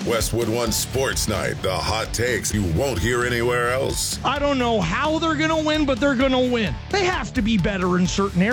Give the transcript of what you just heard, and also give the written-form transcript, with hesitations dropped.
Westwood One Sports Night, the hot takes you won't hear anywhere else. I don't know how they're going to win, but they're going to win. They have to be better in certain areas.